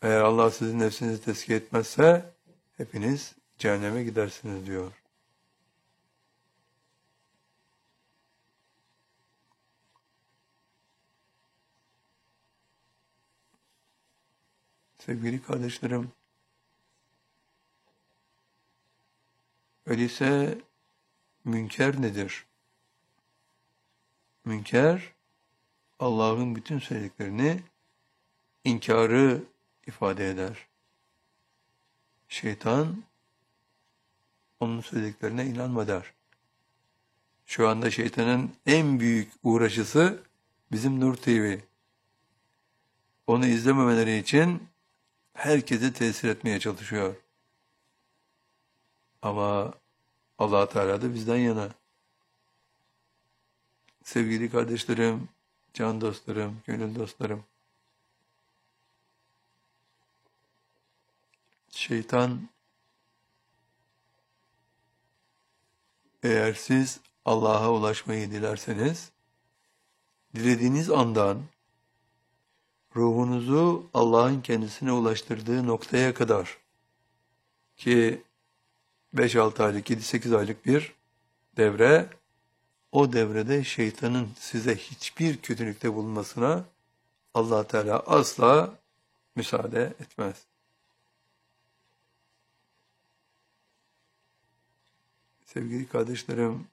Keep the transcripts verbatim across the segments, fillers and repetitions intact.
Eğer Allah sizin nefsinizi tezkiye etmezse hepiniz cehenneme gidersiniz diyor. Sevgili kardeşlerim, öyleyse münker nedir? Münker, Allah'ın bütün söylediklerini inkarı ifade eder. Şeytan, onun söylediklerine inanma der. Şu anda şeytanın en büyük uğraşısı bizim Nur T V. Onu izlememeleri için herkese tesir etmeye çalışıyor. Ama Allah Teala da bizden yana. Sevgili kardeşlerim, can dostlarım, gönül dostlarım. Şeytan, eğer siz Allah'a ulaşmayı dilerseniz, dilediğiniz andan ruhunuzu Allah'ın kendisine ulaştırdığı noktaya kadar, ki beş altı aylık, yedi sekiz aylık bir devre, o devrede şeytanın size hiçbir kötülükte bulunmasına Allah Teala asla müsaade etmez. Sevgili kardeşlerim,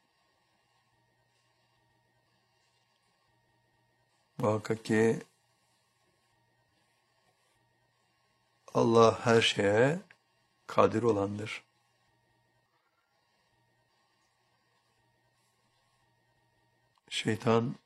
muhakkak ki Allah her şeye kadir olandır. Şeytan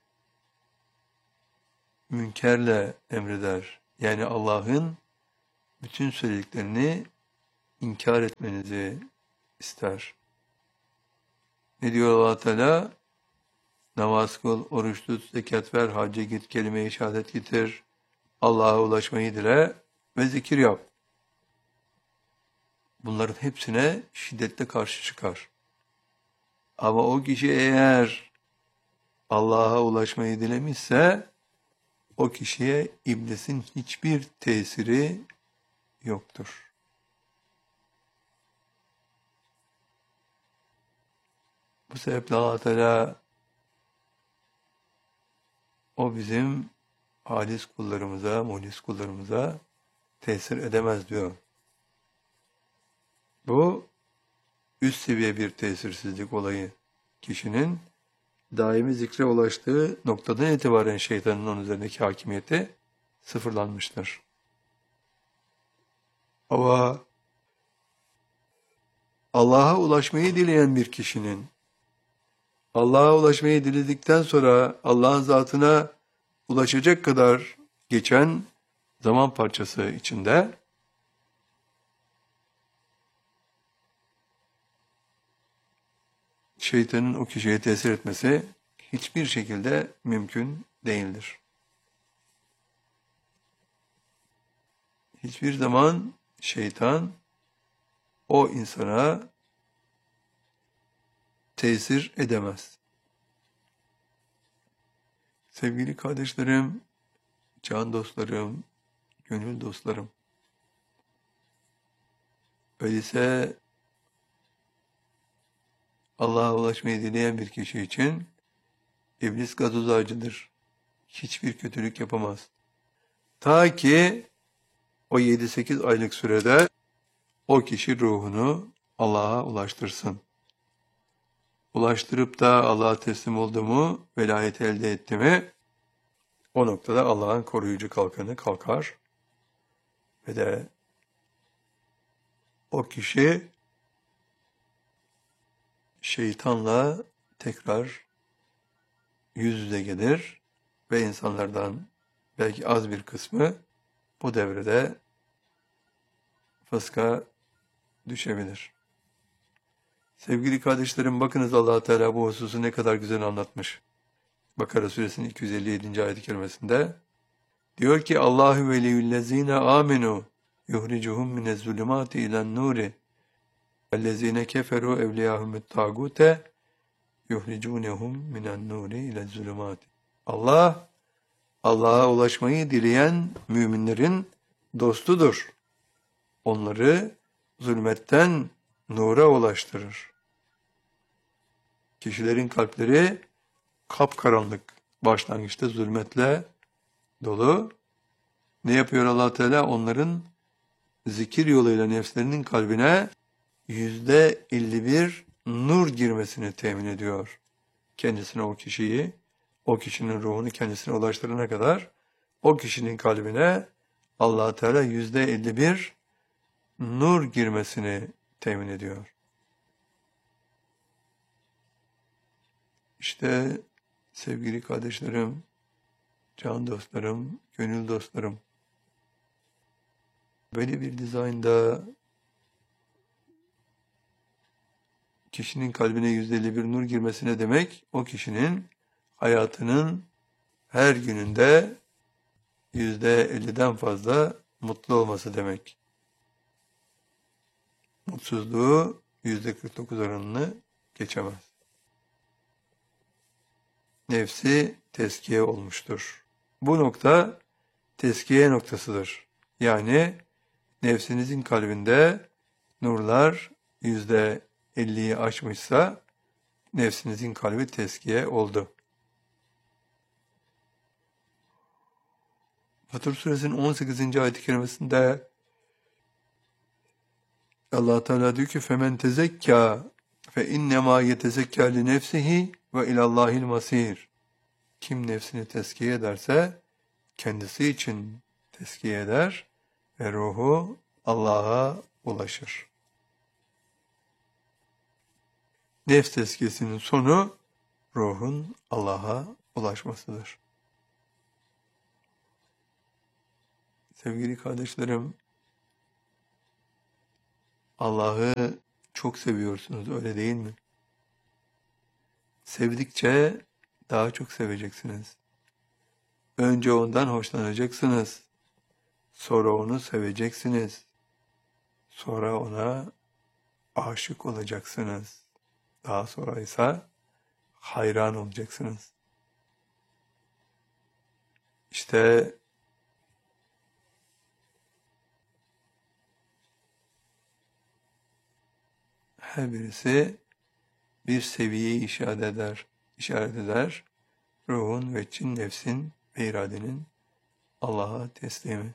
münkerle emreder. Yani Allah'ın bütün söylediklerini inkar etmenizi ister. Ne diyor Allah Teala? Namaz kıl, oruç tut, zekat ver, hacca git, kelime-i şehadet getir, Allah'a ulaşmayı dile ve zikir yap. Bunların hepsine şiddetle karşı çıkar. Ama o kişi eğer Allah'a ulaşmayı dilemişse, o kişiye iblisin hiçbir tesiri yoktur. Bu sebeple Allah Teala o bizim halis kullarımıza, muhlis kullarımıza tesir edemez diyor. Bu üst seviye bir tesirsizlik olayı. Kişinin daimi zikre ulaştığı noktadan itibaren şeytanın onun üzerindeki hakimiyeti sıfırlanmıştır. Ama Allah'a ulaşmayı dileyen bir kişinin, Allah'a ulaşmayı diledikten sonra Allah'ın zatına ulaşacak kadar geçen zaman parçası içinde şeytanın o kişiye tesir etmesi hiçbir şekilde mümkün değildir. Hiçbir zaman şeytan o insana tesir edemez. Sevgili kardeşlerim, can dostlarım, gönül dostlarım. Öyleyse Allah'a ulaşmayı dileyen bir kişi için iblis gazoz ağacıdır. Hiçbir kötülük yapamaz. Ta ki o yedi sekiz aylık sürede o kişi ruhunu Allah'a ulaştırsın. Ulaştırıp da Allah'a teslim oldu mu, velayet elde etti mi, o noktada Allah'ın koruyucu kalkanı kalkar ve de o kişi şeytanla tekrar yüz yüze gelir ve insanlardan belki az bir kısmı bu devrede fıska düşebilir. Sevgili kardeşlerim, bakınız Allah Teala bu hususu ne kadar güzel anlatmış. Bakara suresinin iki yüz elli yedinci ayet-i kerimesinde diyor ki Allahu veliyyullezine amenu yuhricuhum minezzulumati ilen nuri vellezine keferu evliyahumut tagute yuhricunhum minen nuri ilezzulumati. Allah, Allah'a ulaşmayı dileyen müminlerin dostudur. Onları zulmetten nura ulaştırır. Kişilerin kalpleri kapkaranlık, başlangıçta zulmetle dolu. Ne yapıyor Allah Teala? Onların zikir yoluyla nefslerinin kalbine yüzde elli bir nur girmesini temin ediyor. Kendisine o kişiyi, o kişinin ruhunu kendisine ulaştırana kadar o kişinin kalbine Allah Teala yüzde elli bir nur girmesini temin ediyor. İşte sevgili kardeşlerim, can dostlarım, gönül dostlarım, böyle bir dizaynda kişinin kalbine yüzde elli bir nur girmesine demek, o kişinin hayatının her gününde yüzde elliden fazla mutlu olması demek. Mutsuzluğu yüzde kırk dokuz oranını geçemez. Nefsi tezkiye olmuştur. Bu nokta tezkiye noktasıdır. Yani nefsinizin kalbinde nurlar yüzde elliyi aşmışsa nefsinizin kalbi tezkiye oldu. Fatır Suresinin on sekizinci ayet-i kerimesinde Allah Teala diyor ki femen tezekka fe innema yetezekka li nefsihi ve ilallahil masir. Kim nefsini tezkiye ederse kendisi için tezkiye eder ve ruhu Allah'a ulaşır. Nefs tezkiyesinin sonu ruhun Allah'a ulaşmasıdır. Sevgili kardeşlerim, Allah'ı çok seviyorsunuz, öyle değil mi? Sevdikçe daha çok seveceksiniz. Önce ondan hoşlanacaksınız. Sonra onu seveceksiniz. Sonra ona aşık olacaksınız. Daha sonra ise hayran olacaksınız. İşte her birisi bir seviyeyi işaret eder, işaret eder. Ruhun ve cin nefsin ve iradenin Allah'a teslimi.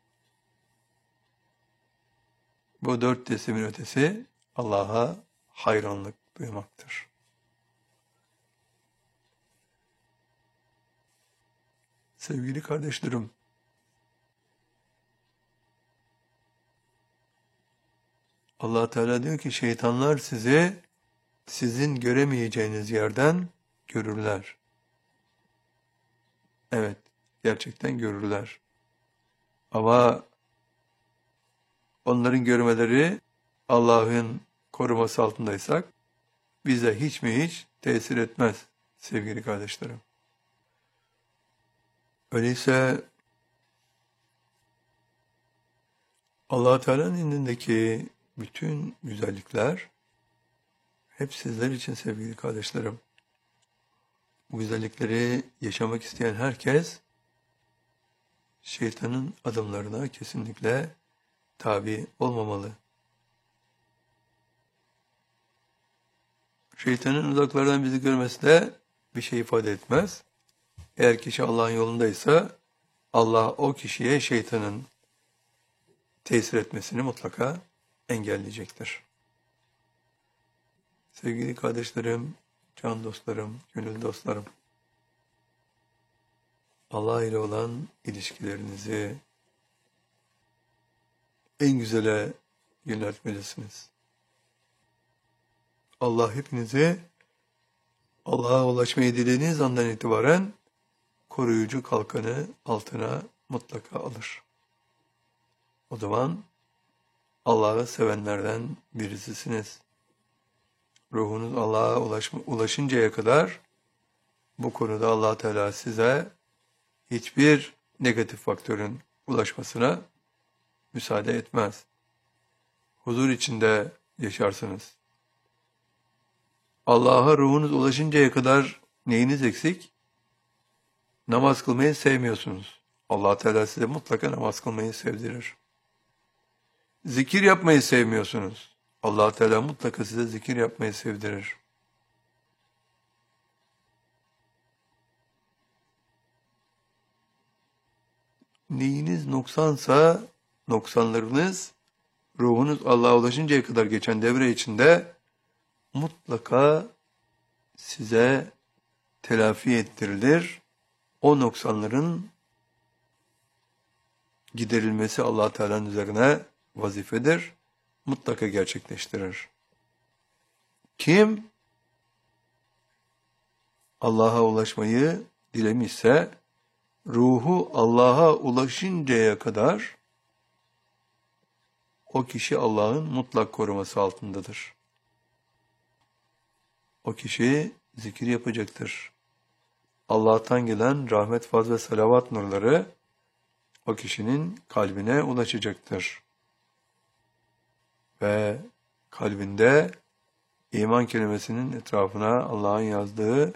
Bu dört teslimin ötesi Allah'a hayranlık duymaktır. Sevgili kardeşlerim, Allah Teala diyor ki şeytanlar sizi sizin göremeyeceğiniz yerden görürler. Evet, gerçekten görürler. Ama onların görmeleri Allah'ın koruması altındaysak bize hiç mi hiç tesir etmez sevgili kardeşlerim. Öyleyse Allah Teala'nın indindeki bütün güzellikler hep sizler için sevgili kardeşlerim. Bu güzellikleri yaşamak isteyen herkes şeytanın adımlarına kesinlikle tabi olmamalı. Şeytanın uzaklardan bizi görmesi de bir şey ifade etmez. Eğer kişi Allah'ın yolundaysa Allah o kişiye şeytanın tesir etmesini mutlaka engelleyecektir. Sevgili kardeşlerim, can dostlarım, gönül dostlarım, Allah ile olan ilişkilerinizi en güzele yöneltmelisiniz. Allah hepinizi Allah'a ulaşmayı dilediğiniz andan itibaren koruyucu kalkanı altına mutlaka alır. O zaman Allah'ı sevenlerden birisisiniz. Ruhunuz Allah'a ulaşma, ulaşıncaya kadar bu konuda Allah Teala size hiçbir negatif faktörün ulaşmasına müsaade etmez. Huzur içinde yaşarsınız. Allah'a ruhunuz ulaşıncaya kadar neyiniz eksik? Namaz kılmayı sevmiyorsunuz. Allah Teala size mutlaka namaz kılmayı sevdirir. Zikir yapmayı sevmiyorsunuz. Allah Teala mutlaka size zikir yapmayı sevdirir. Neyiniz noksansa noksanlarınız ruhunuz Allah'a ulaşıncaya kadar geçen devre içinde mutlaka size telafi ettirilir. O noksanların giderilmesi Allah Teala'nın üzerine vazifedir. Mutlaka gerçekleştirir. Kim Allah'a ulaşmayı dilemişse ruhu Allah'a ulaşıncaya kadar o kişi Allah'ın mutlak koruması altındadır. O kişi zikir yapacaktır. Allah'tan gelen rahmet, faz ve salavat nurları o kişinin kalbine ulaşacaktır. Ve kalbinde iman kelimesinin etrafına Allah'ın yazdığı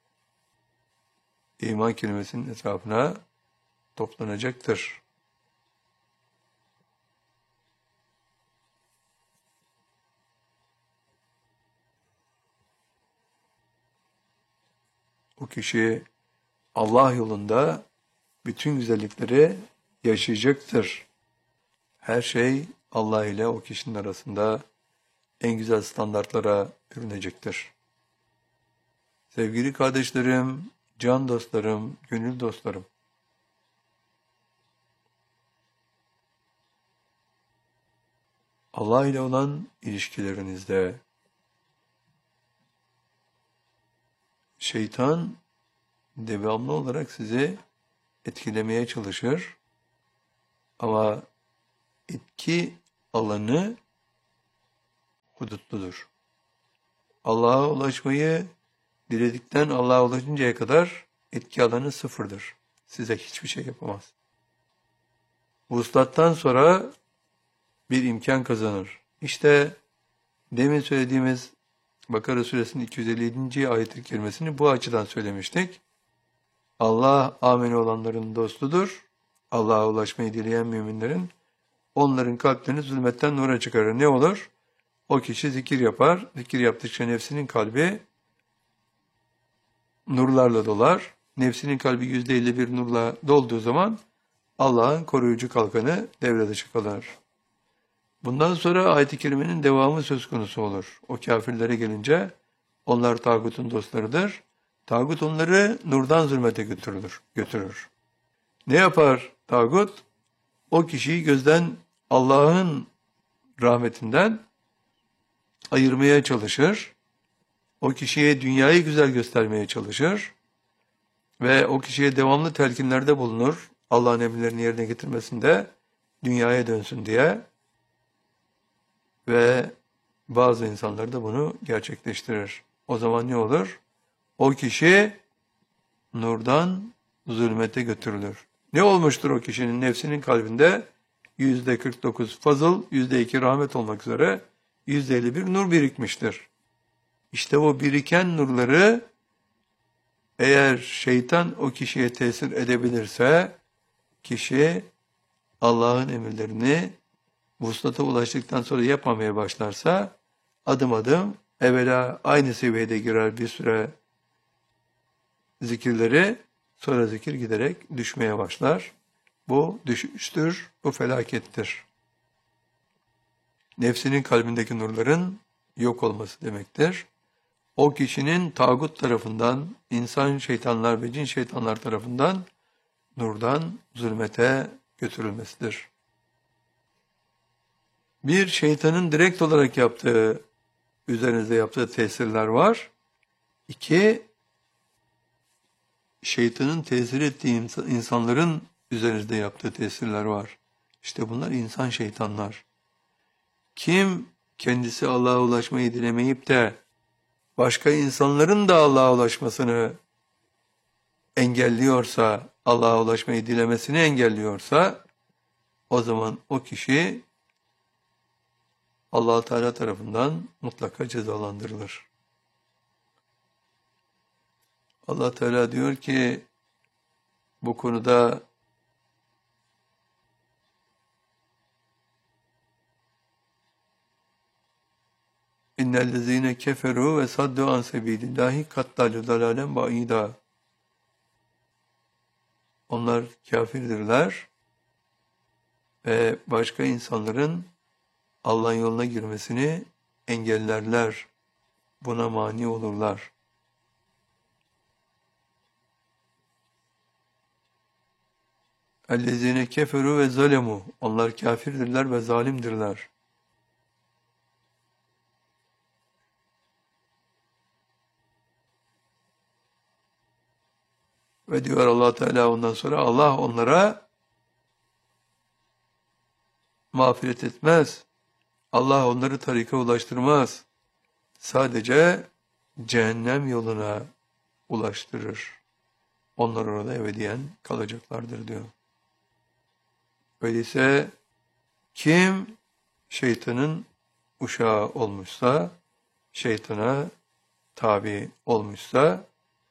iman kelimesinin etrafına toplanacaktır. O kişi Allah yolunda bütün güzellikleri yaşayacaktır. Her şey Allah ile o kişinin arasında en güzel standartlara bürünecektir. Sevgili kardeşlerim, can dostlarım, gönül dostlarım, Allah ile olan ilişkilerinizde şeytan devamlı olarak sizi etkilemeye çalışır ama etki alanı hudutludur. Allah'a ulaşmayı diledikten Allah'a ulaşıncaya kadar etki alanı sıfırdır. Size hiçbir şey yapamaz. Vuslattan sonra bir imkan kazanır. İşte demin söylediğimiz Bakara suresinin iki yüz elli yedinci ayet-i kerimesini bu açıdan söylemiştik. Allah ameli olanların dostudur. Allah'a ulaşmayı dileyen müminlerin onların kalplerini zulmetten nura çıkarır. Ne olur? O kişi zikir yapar. Zikir yaptıkça nefsinin kalbi nurlarla dolar. Nefsinin kalbi yüzde elli bir nurla dolduğu zaman Allah'ın koruyucu kalkanı devre dışı kalır. Bundan sonra ayet-i kerimenin devamı söz konusu olur. O kafirlere gelince onlar tağutun dostlarıdır. Tağut onları nurdan zulmete götürür. götürür. Ne yapar tağut? O kişiyi gözden Allah'ın rahmetinden ayırmaya çalışır. O kişiye dünyayı güzel göstermeye çalışır. Ve o kişiye devamlı telkinlerde bulunur. Allah'ın emirlerini yerine getirmesinde dünyaya dönsün diye. Ve bazı insanlar da bunu gerçekleştirir. O zaman ne olur? O kişi nurdan zulmete götürülür. Ne olmuştur o kişinin nefsinin kalbinde? yüzde kırk dokuz fazıl, yüzde iki rahmet olmak üzere yüzde elli bir nur birikmiştir. İşte o biriken nurları eğer şeytan o kişiye tesir edebilirse kişi Allah'ın emirlerini vuslata ulaştıktan sonra yapmamaya başlarsa adım adım evvela aynı seviyede girer bir süre zikirleri, sonra zikir giderek düşmeye başlar. Bu düşüştür, bu felakettir. Nefsinin kalbindeki nurların yok olması demektir. O kişinin tağut tarafından, insan şeytanlar ve cin şeytanlar tarafından nurdan zulmete götürülmesidir. Bir şeytanın direkt olarak yaptığı, üzerinizde yaptığı tesirler var. İki, şeytanın tesir ettiği insanların üzerinizde yaptığı tesirler var. İşte bunlar insan şeytanlar. Kim kendisi Allah'a ulaşmayı dilemeyip de başka insanların da Allah'a ulaşmasını engelliyorsa, Allah'a ulaşmayı dilemesini engelliyorsa, o zaman o kişi Allah Teala tarafından mutlaka cezalandırılır. Allah Teala diyor ki bu konuda İnnellezîne keferû ve saddu an sebîlillâhi kattalu dalâlen ba'îdâ. Onlar kafirdirler ve başka insanların Allah'ın yoluna girmesini engellerler. Buna mani olurlar. Ellezîne keferû ve zalemû. Onlar kafirdirler ve zalimdirler. Ve diyor Allah Teala ondan sonra Allah onlara mağfiret etmez. Allah onları tarika ulaştırmaz. Sadece cehennem yoluna ulaştırır. Onlar orada ebediyen kalacaklardır diyor. Öyleyse kim şeytanın uşağı olmuşsa, şeytana tabi olmuşsa,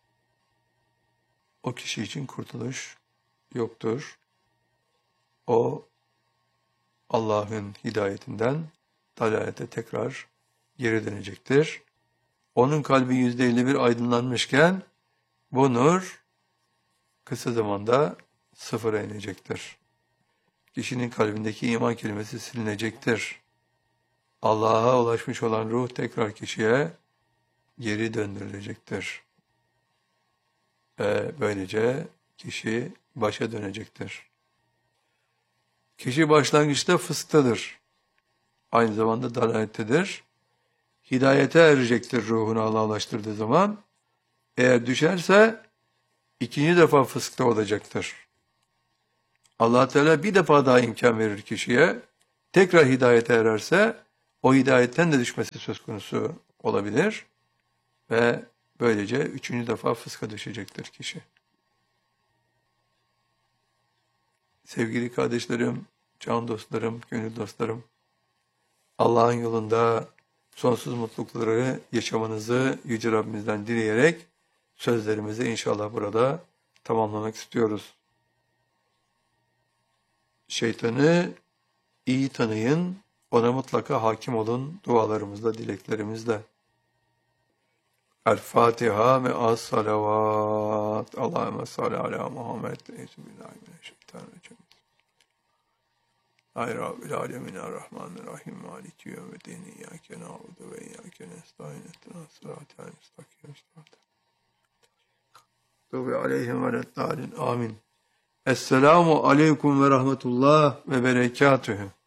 o kişi için kurtuluş yoktur. O Allah'ın hidayetinden dalalete tekrar geri dönecektir. Onun kalbi yüzde elli bir aydınlanmışken bu nur kısa zamanda sıfıra inecektir. Kişinin kalbindeki iman kelimesi silinecektir. Allah'a ulaşmış olan ruh tekrar kişiye geri döndürülecektir. Ve böylece kişi başa dönecektir. Kişi başlangıçta fısktadır. Aynı zamanda dalalettedir. Hidayete erecektir ruhunu Allah'a ulaştırdığı zaman. Eğer düşerse ikinci defa fıskta olacaktır. Allah Teala bir defa daha imkan verir kişiye. Tekrar hidayete ererse o hidayetten de düşmesi söz konusu olabilir. Ve böylece üçüncü defa fıska düşecektir kişi. Sevgili kardeşlerim, can dostlarım, gönül dostlarım, Allah'ın yolunda sonsuz mutlulukları yaşamanızı Yüce Rabbimizden dileyerek sözlerimizi inşallah burada tamamlamak istiyoruz. Şeytanı iyi tanıyın, ona mutlaka hakim olun dualarımızla, dileklerimizle. El-Fatiha ve as-salavat. Allahümme salli ala Muhammed. Euzubillahimineşşeytanirracim. Ay Rabbil alemin er-Rahmanir-Rahim. Maliki yevmiddin. İyyâke na'budu ve iyyâke nestaîn. İhdinas sıratal mustakîm. Tevbe aleyhim ve'd-dâlin. Amin. Esselamu aleyküm ve rahmetullah ve berekatühü.